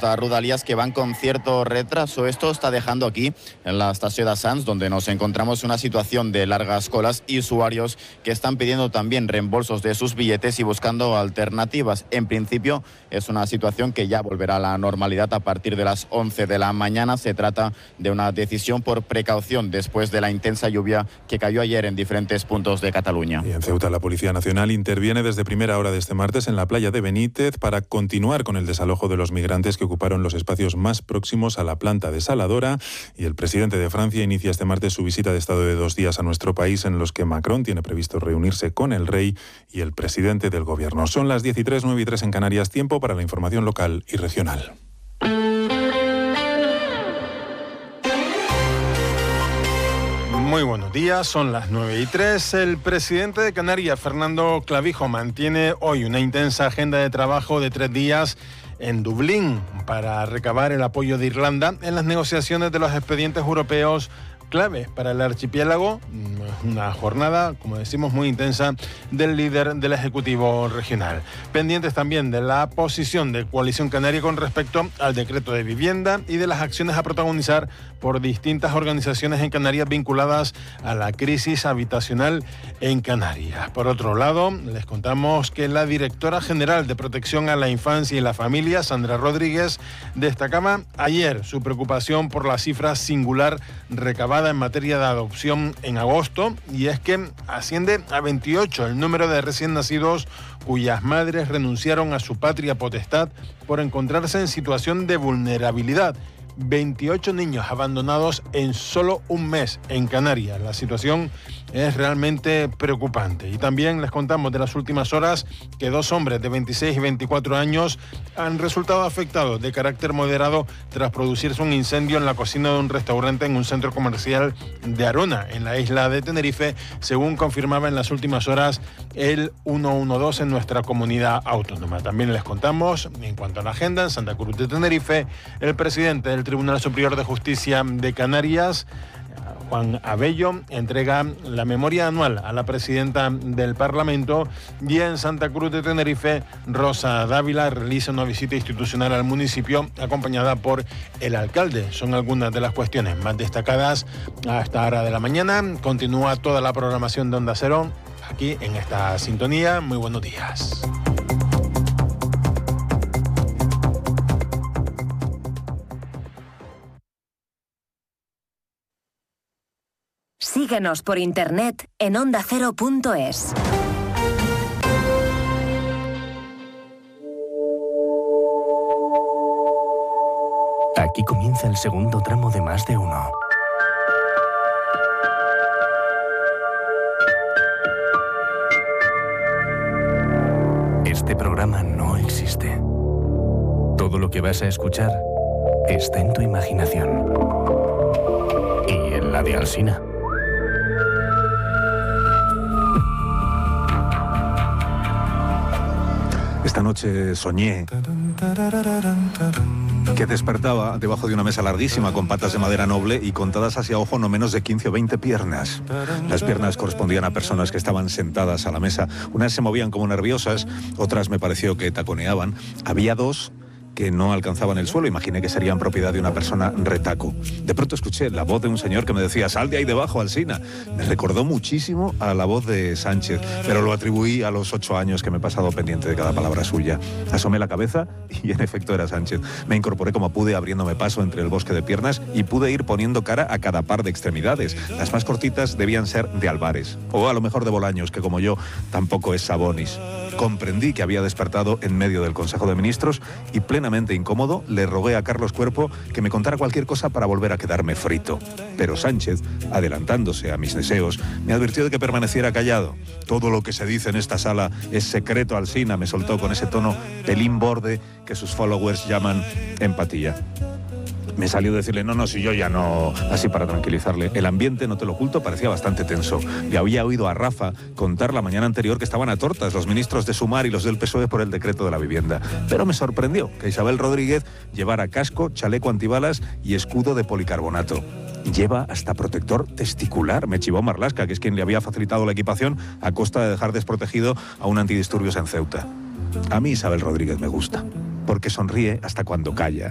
de Rodalies que van con cierto retraso. Esto está dejando aquí, en la estación de Sants, donde nos encontramos una situación de largas colas y usuarios que están pidiendo también reembolsos de sus billetes y buscando alternativas. En principio es una situación que ya volverá a la normalidad a partir de las 11 de la mañana. Se trata de una decisión por precaución después de la intensa lluvia que cayó ayer en diferentes puntos de Cataluña. Y en Ceuta la Policía Nacional interviene desde primera hora de este martes en la playa de Benítez para continuar con el desalojo de los migrantes que ocuparon los espacios más próximos a la planta desaladora, y el presidente de Francia inicia este martes su visita de estado de 2 días a nuestro país, en los que Macron tiene previsto reunirse con el rey y el presidente del gobierno. Son las 10:03, 9:03 en Canarias, tiempo para la información local y regional. Muy buenos días, son las 9:03. El presidente de Canarias, Fernando Clavijo, mantiene hoy una intensa agenda de trabajo de 3 días en Dublín para recabar el apoyo de Irlanda en las negociaciones de los expedientes europeos clave para el archipiélago. Una jornada, como decimos, muy intensa del líder del Ejecutivo regional. Pendientes también de la posición de Coalición Canaria con respecto al decreto de vivienda y de las acciones a protagonizar por distintas organizaciones en Canarias vinculadas a la crisis habitacional en Canarias. Por otro lado, les contamos que la directora general de Protección a la Infancia y la Familia, Sandra Rodríguez, destacaba ayer su preocupación por la cifra singular recabada en materia de adopción en agosto, y es que asciende a 28 el número de recién nacidos cuyas madres renunciaron a su patria potestad por encontrarse en situación de vulnerabilidad. 28 niños abandonados en solo un mes en Canarias. La situación es realmente preocupante. Y también les contamos de las últimas horas que 2 hombres de 26 y 24 años han resultado afectados de carácter moderado tras producirse un incendio en la cocina de un restaurante en un centro comercial de Arona, en la isla de Tenerife, según confirmaba en las últimas horas el 112 en nuestra comunidad autónoma. También les contamos, en cuanto a la agenda, en Santa Cruz de Tenerife, el presidente del Tribunal Superior de Justicia de Canarias, Juan Abello, entrega la memoria anual a la presidenta del Parlamento, y en Santa Cruz de Tenerife, Rosa Dávila realiza una visita institucional al municipio acompañada por el alcalde. Son algunas de las cuestiones más destacadas a esta hora de la mañana. Continúa toda la programación de Onda Cero aquí en esta sintonía. Muy buenos días. Síguenos por internet en ondacero.es. Aquí comienza el segundo tramo de Más de Uno. Este programa no existe. Todo lo que vas a escuchar está en tu imaginación. Y en la de Alsina. Esta noche soñé que despertaba debajo de una mesa larguísima con patas de madera noble y contadas hacia ojo no menos de 15 o 20 piernas. Las piernas correspondían a personas que estaban sentadas a la mesa. Unas se movían como nerviosas, otras me pareció que taconeaban. Había 2 que no alcanzaban el suelo. Imaginé que serían propiedad de una persona retaco. De pronto escuché la voz de un señor que me decía: sal de ahí debajo, Alsina. Me recordó muchísimo a la voz de Sánchez, pero lo atribuí a los 8 años que me he pasado pendiente de cada palabra suya. Asomé la cabeza y en efecto era Sánchez. Me incorporé como pude, abriéndome paso entre el bosque de piernas, y pude ir poniendo cara a cada par de extremidades. Las más cortitas debían ser de Álvarez, o a lo mejor de Bolaños, que como yo tampoco es Sabonis. Comprendí que había despertado en medio del Consejo de Ministros y plenamente incómodo le rogué a Carlos Cuerpo que me contara cualquier cosa para volver a quedarme frito. Pero Sánchez, adelantándose a mis deseos, me advirtió de que permaneciera callado. Todo lo que se dice en esta sala es secreto, Alsina, me soltó con ese tono pelín borde que sus followers llaman empatía. Me salió decirle, no, si yo ya no, así para tranquilizarle. El ambiente, no te lo oculto, parecía bastante tenso. Le había oído a Rafa contar la mañana anterior que estaban a tortas los ministros de Sumar y los del PSOE por el decreto de la vivienda. Pero me sorprendió que Isabel Rodríguez llevara casco, chaleco antibalas y escudo de policarbonato. Lleva hasta protector testicular, me chivó Marlaska, que es quien le había facilitado la equipación a costa de dejar desprotegido a un antidisturbios en Ceuta. A mí Isabel Rodríguez me gusta, porque sonríe hasta cuando calla.